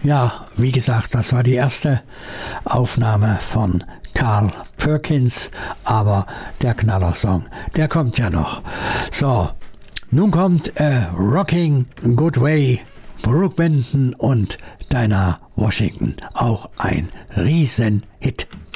Ja, wie gesagt, das war die erste Aufnahme von Carl Perkins, aber der Knallersong, der kommt ja noch. So, nun kommt Rocking Good Way, Brooke Benton und Dinah Washington, auch ein Riesenhit.